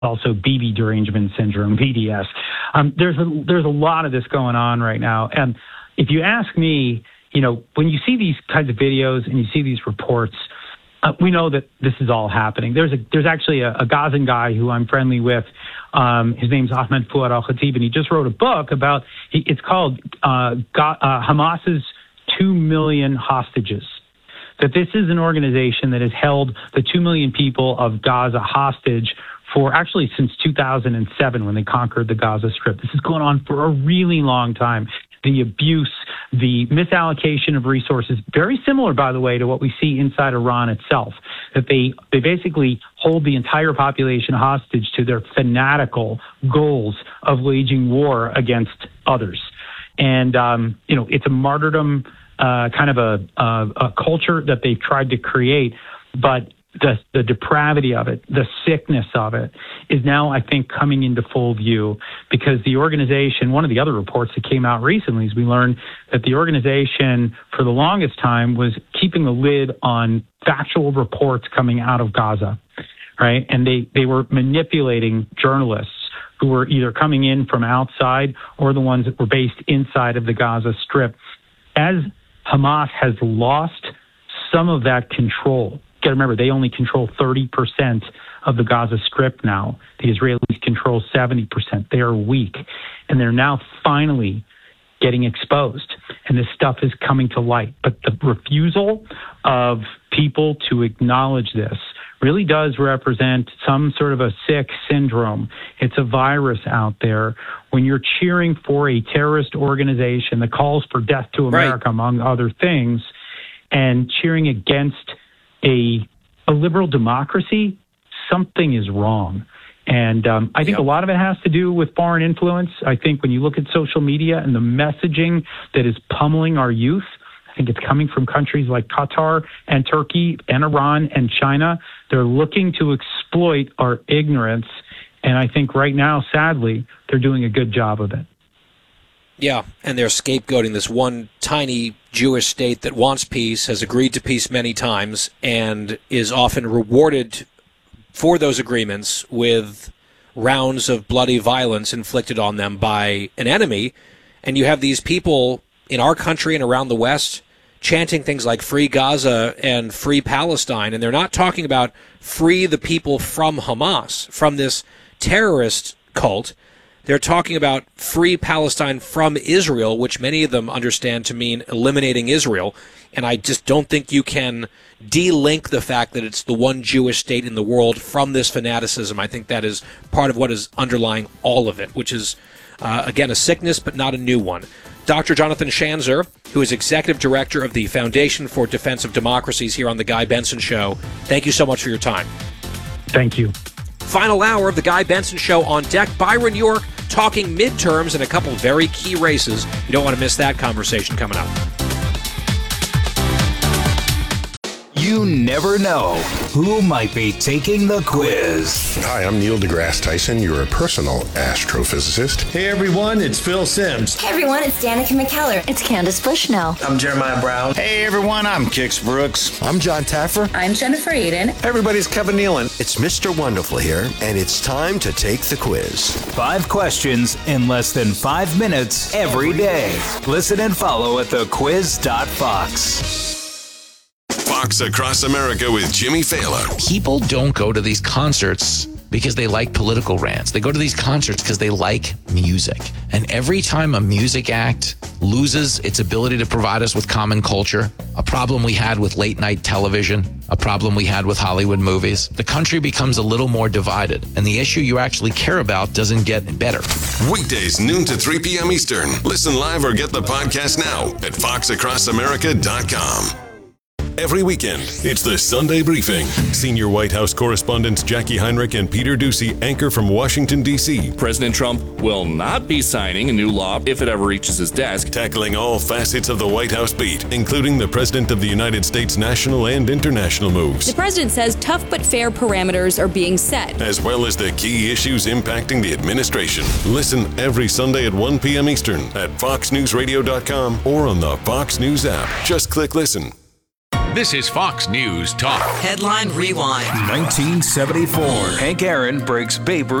also BB derangement syndrome, BDS. There's a lot of this going on right now. And if you ask me, when you see these kinds of videos and you see these reports, we know that this is all happening. There's actually a Gazan guy who I'm friendly with. His name's Ahmed Fouad Al-Khatib, and he just wrote a book about, it's called Hamas's 2 million hostages. That this is an organization that has held the 2 million people of Gaza hostage for actually since 2007 when they conquered the Gaza Strip. This is going on for a really long time. The abuse, the misallocation of resources, very similar, by the way, to what we see inside Iran itself, that they basically hold the entire population hostage to their fanatical goals of waging war against others. And, it's a martyrdom, kind of a culture that they've tried to create, but the depravity of it, the sickness of it, is now, I think, coming into full view because the organization, one of the other reports that came out recently is we learned that the organization for the longest time was keeping the lid on factual reports coming out of Gaza, right? And they were manipulating journalists who were either coming in from outside or the ones that were based inside of the Gaza Strip. As Hamas has lost some of that control, you got to remember, they only control 30% of the Gaza Strip now. The Israelis control 70%. They are weak. And they're now finally getting exposed. And this stuff is coming to light. But the refusal of people to acknowledge this really does represent some sort of a sick syndrome. It's a virus out there. When you're cheering for a terrorist organization that calls for death to America, right, among other things, and cheering against a liberal democracy, something is wrong. And I think a lot of it has to do with foreign influence. I think when you look at social media and the messaging that is pummeling our youth, I think it's coming from countries like Qatar and Turkey and Iran and China. They're looking to exploit our ignorance. And I think right now, sadly, they're doing a good job of it. Yeah, and they're scapegoating this one tiny Jewish state that wants peace, has agreed to peace many times, and is often rewarded for those agreements with rounds of bloody violence inflicted on them by an enemy. And you have these people in our country and around the West chanting things like Free Gaza and Free Palestine, and they're not talking about free the people from Hamas, from this terrorist cult. They're talking about free Palestine from Israel, which many of them understand to mean eliminating Israel. And I just don't think you can de-link the fact that it's the one Jewish state in the world from this fanaticism. I think that is part of what is underlying all of it, which is, again, a sickness, but not a new one. Dr. Jonathan Schanzer, who is Executive Director of the Foundation for Defense of Democracies here on The Guy Benson Show, thank you so much for your time. Thank you. Final hour of The Guy Benson Show on deck. Byron York talking midterms and a couple very key races. You don't want to miss that conversation coming up. You never know who might be taking the quiz. Hi, I'm Neil deGrasse Tyson, your personal astrophysicist. Hey everyone, it's Phil Simms. Hey everyone, it's Danica McKellar. It's Candace Bushnell. I'm Jeremiah Brown. Hey everyone, I'm Kix Brooks. I'm John Taffer. I'm Jennifer Aiden. Everybody's Kevin Nealon. It's Mr. Wonderful here, and it's time to take the quiz. 5 questions in less than 5 minutes every day. Listen and follow at thequiz.fox. Fox Across America with Jimmy Fallon. People don't go to these concerts because they like political rants. They go to these concerts because they like music. And every time a music act loses its ability to provide us with common culture, a problem we had with late night television, a problem we had with Hollywood movies, the country becomes a little more divided. And the issue you actually care about doesn't get better. Weekdays, noon to 3 p.m. Eastern. Listen live or get the podcast now at foxacrossamerica.com. Every weekend, it's the Sunday Briefing. Senior White House correspondents Jackie Heinrich and Peter Doocy anchor from Washington, D.C. President Trump will not be signing a new law if it ever reaches his desk. Tackling all facets of the White House beat, including the President of the United States' national and international moves. The president says tough but fair parameters are being set, as well as the key issues impacting the administration. Listen every Sunday at 1 p.m. Eastern at foxnewsradio.com or on the Fox News app. Just click listen. This is Fox News Talk. Headline Rewind. 1974. Hank Aaron breaks Babe